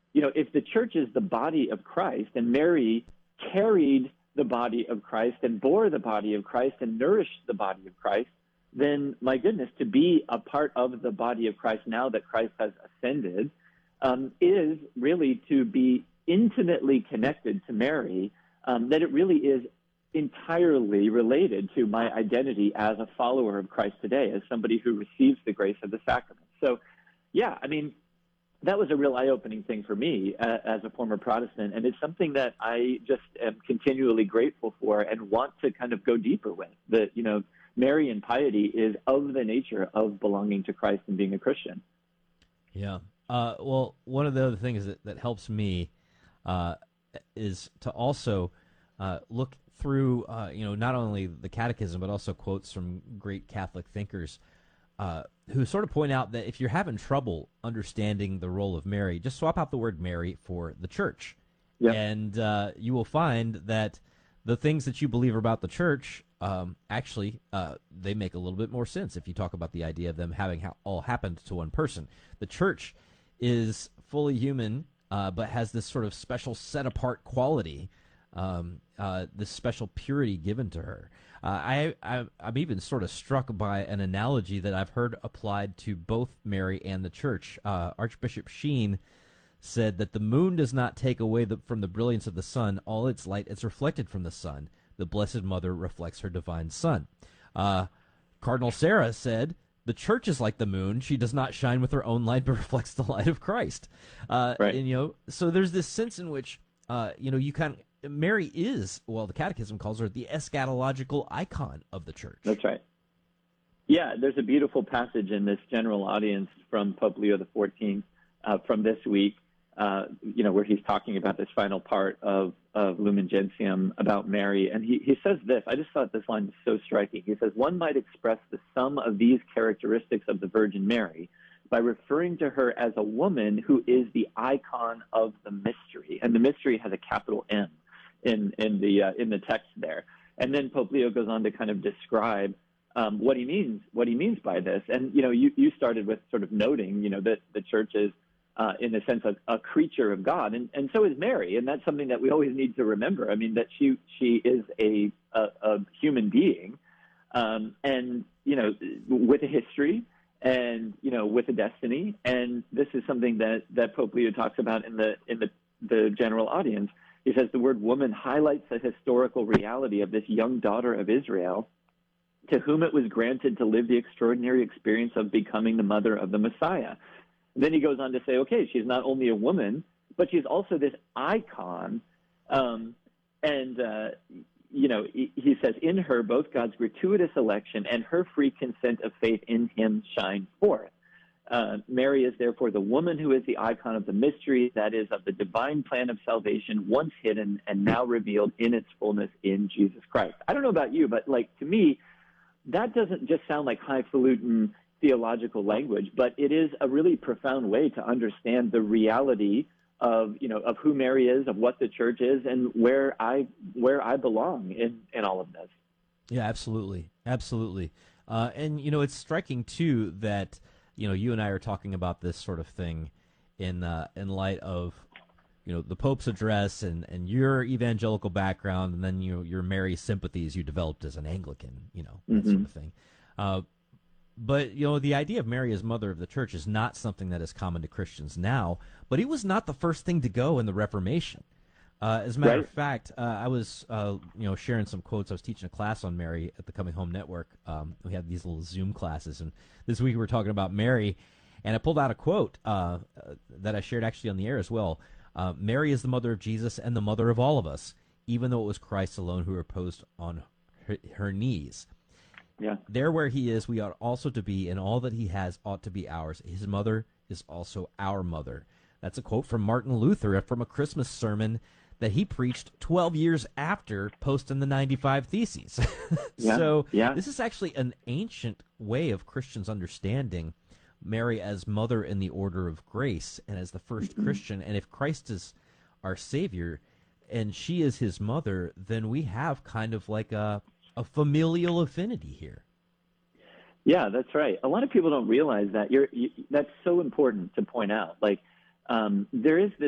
if the church is the body of Christ and Mary carried the body of Christ and bore the body of Christ and nourished the body of Christ, then my goodness, to be a part of the body of Christ now that Christ has ascended is really to be intimately connected to Mary, that it really is entirely related to my identity as a follower of Christ today, as somebody who receives the grace of the sacrament. So, yeah, I mean, that was a real eye-opening thing for me as a former Protestant, and it's something that I just am continually grateful for and want to kind of go deeper with. That, Marian piety is of the nature of belonging to Christ and being a Christian. Yeah. Well, one of the other things that helps me is to also look through, not only the Catechism, but also quotes from great Catholic thinkers who sort of point out that if you're having trouble understanding the role of Mary, just swap out the word Mary for the Church. Yep. And you will find that the things that you believe about the Church, actually, they make a little bit more sense if you talk about the idea of them having all happened to one person. The Church is fully human, but has this sort of special set-apart quality, this special purity given to her. I'm even sort of struck by an analogy that I've heard applied to both Mary and the Church. Archbishop Sheen said that the moon does not take away from the brilliance of the sun. All its light is reflected from the sun. The Blessed Mother reflects her divine Son. Cardinal Sarah said, the Church is like the moon. She does not shine with her own light, but reflects the light of Christ. Right. And, so there's this sense in which, you kind of, Mary is, the Catechism calls her the eschatological icon of the Church. That's right. Yeah, there's a beautiful passage in this general audience from Pope Leo XIV from this week, where he's talking about this final part of Lumen Gentium about Mary. And he says this, I just thought this line was so striking. He says, one might express the sum of these characteristics of the Virgin Mary by referring to her as a woman who is the icon of the mystery. And the mystery has a capital M in the text there. And then Pope Leo goes on to kind of describe what he means by this. And, you started with sort of noting, that the Church is, in a sense, a creature of God, and so is Mary, and that's something that we always need to remember. I mean, that she is a human being, and with a history, and with a destiny, and this is something that Pope Leo talks about in the general audience. He says the word woman highlights the historical reality of this young daughter of Israel, to whom it was granted to live the extraordinary experience of becoming the mother of the Messiah. Then he goes on to say, okay, she's not only a woman, but she's also this icon. He says, in her, both God's gratuitous election and her free consent of faith in him shine forth. Mary is therefore the woman who is the icon of the mystery, that is, of the divine plan of salvation, once hidden and now revealed in its fullness in Jesus Christ. I don't know about you, but to me, that doesn't just sound like highfalutin theological language, but it is a really profound way to understand the reality of who Mary is, of what the Church is, and where I belong in all of this. Yeah, absolutely. And it's striking too that you and I are talking about this sort of thing in light of the Pope's address and your evangelical background, and then your Mary sympathies you developed as an Anglican, that sort of thing. But, the idea of Mary as mother of the Church is not something that is common to Christians now, but it was not the first thing to go in the Reformation. As a matter of fact, I was, sharing some quotes. I was teaching a class on Mary at the Coming Home Network. We had these little Zoom classes, and this week we were talking about Mary, and I pulled out a quote that I shared actually on the air as well. Mary is the mother of Jesus and the mother of all of us, even though it was Christ alone who reposed on her knees. Yeah. There where he is, we ought also to be, and all that he has ought to be ours. His mother is also our mother. That's a quote from Martin Luther from a Christmas sermon that he preached 12 years after posting the 95 Theses. This is actually an ancient way of Christians understanding Mary as mother in the order of grace and as the first Christian. And if Christ is our Savior and she is his mother, then we have kind of like a familial affinity here. Yeah, that's right. A lot of people don't realize that. That's so important to point out. There is this